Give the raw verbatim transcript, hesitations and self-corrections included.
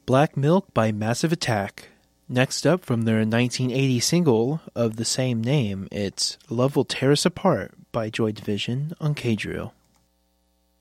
Black Milk by Massive Attack. Next up, from their nineteen eighty single of the same name, it's Love Will Tear Us Apart by Joy Division on K-Drill.